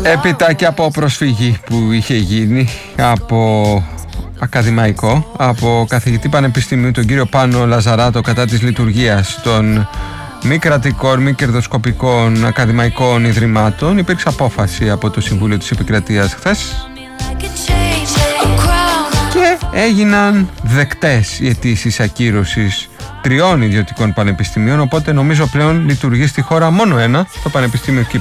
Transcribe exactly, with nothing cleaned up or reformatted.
Έπειτα και από προσφυγή που είχε γίνει από ακαδημαϊκό, από καθηγητή πανεπιστημίου τον κύριο Πάνο Λαζαράτο κατά της λειτουργίας των μη κρατικών, μη κερδοσκοπικών ακαδημαϊκών ιδρυμάτων, υπήρξε απόφαση από το Συμβούλιο της Επικρατείας χθες και έγιναν δεκτές οι αιτήσεις ακύρωσης τριών ιδιωτικών πανεπιστημίων, οπότε νομίζω πλέον λειτουργεί στη χώρα μόνο ένα, το Πανεπιστήμιο Κύπρου.